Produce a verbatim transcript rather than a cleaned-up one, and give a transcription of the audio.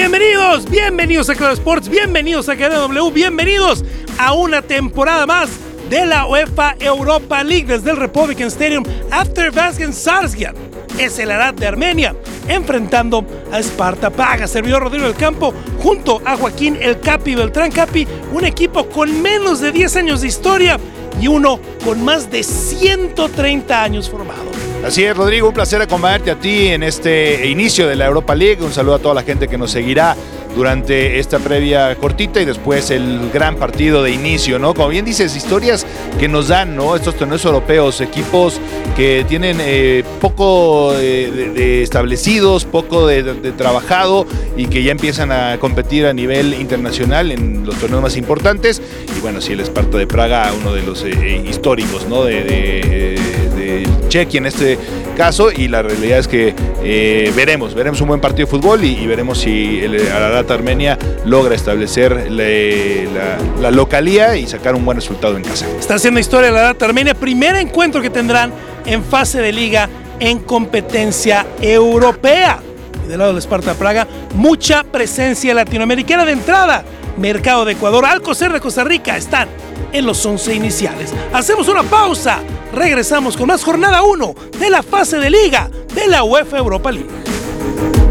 Bienvenidos, bienvenidos a Claro Sports, bienvenidos a Cadena W, bienvenidos a una temporada más de la UEFA Europa League desde el Republican Stadium. Aftervasken Sarsgaard es el Ararat de Armenia enfrentando a Sparta Praga. Servidor Rodrigo del Campo junto a Joaquín El Capi Beltrán Capi, un equipo con menos de diez años de historia y uno con más de ciento treinta años formado. Así es, Rodrigo, un placer acompañarte a ti en este inicio de la Europa League. Un saludo a toda la gente que nos seguirá durante esta previa cortita y después el gran partido de inicio, ¿no? Como bien dices, historias que nos dan, ¿no? Estos torneos europeos, equipos que tienen eh, poco eh, de, de establecidos, poco de, de, de trabajado y que ya empiezan a competir a nivel internacional en los torneos más importantes. Y bueno, sí, el Sparta de Praga, uno de los eh, históricos, ¿no? De, de, de Chequia en este caso, y la realidad es que eh, veremos, veremos un buen partido de fútbol y, y veremos si el Ararat Armenia logra establecer le, la, la localía y sacar un buen resultado en casa. Está haciendo historia el Ararat Armenia, primer encuentro que tendrán en fase de liga en competencia europea. Y del lado del Sparta Praga, mucha presencia latinoamericana de entrada. Mercado de Ecuador, Alcocer de Costa Rica están en los once iniciales. Hacemos una pausa, regresamos con más jornada uno de la fase de liga de la UEFA Europa League.